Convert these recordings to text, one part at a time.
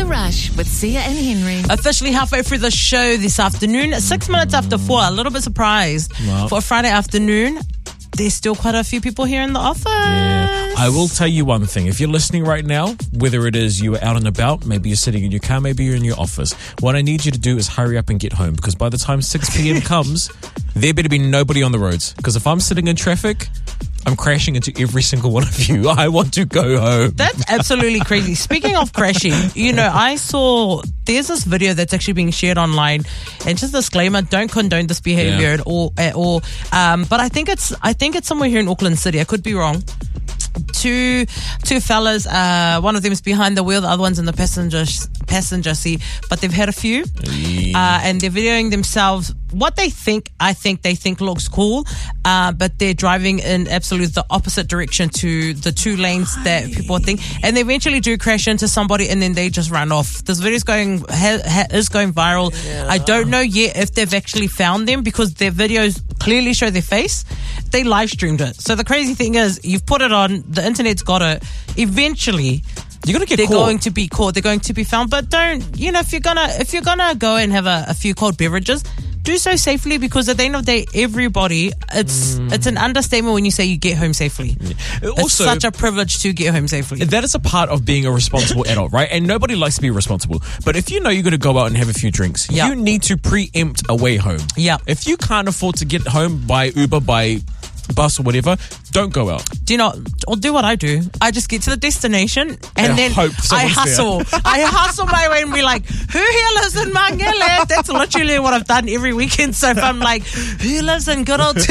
The Rush with Sia and Henry. Officially halfway through the show this afternoon, 6 minutes after 4. A little bit surprised. Wow. For a Friday afternoon, there's still quite a few people here in the office. Yeah. I will tell you one thing. If you're listening right now, whether it is you are out and about, maybe you're sitting in your car, maybe you're in your office, what I need you to do is hurry up and get home, because by the time 6 p.m. comes, there better be nobody on the roads. Because if I'm sitting in traffic, I'm crashing into every single one of you. I want to go home. That's absolutely crazy. Speaking of crashing, I saw there's this video that's actually being shared online, and just a disclaimer, don't condone this behavior at all. But I think it's somewhere here in Auckland City. I could be wrong. Two fellas, one of them is behind the wheel, the other one's in the passenger seat, but they've had a few, and they're videoing themselves. What they think looks cool, but they're driving in absolutely the opposite direction to the two lanes that people think, and they eventually do crash into somebody, and then they just run off. This video is going viral. Yeah. I don't know yet if they've actually found them, because their videos clearly show their face. They live streamed it. So the crazy thing is, you've put it on, the internet's got it. Eventually, you're gonna get they're caught. going to be caught. They're going to be found. But don't, if you're gonna go and have a few cold beverages, do so safely, because at the end of the day, everybody, it's an understatement when you say you get home safely. Yeah. It's such a privilege to get home safely. That is a part of being a responsible adult, right? And nobody likes to be responsible. But if you know you're going to go out and have a few drinks, you need to preempt a way home. Yeah. If you can't afford to get home by Uber, by bus or whatever, don't go out. Or do what I do. I just get to the destination and then I hustle. I hustle my way and be like, who here lives in Mangele? That's literally what I've done every weekend. So if I'm like, who lives in good old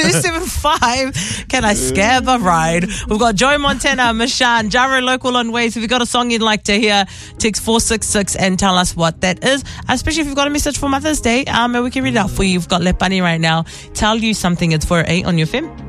275? Can I scab a ride? We've got Joey Montana, Mishan, Jaro Local on Waves. If you've got a song you'd like to hear, text 466 and tell us what that is. Especially if you've got a message for Mother's Day, and we can read it out for you. You've got Lepani right now. Tell you something. It's 408 on your FM.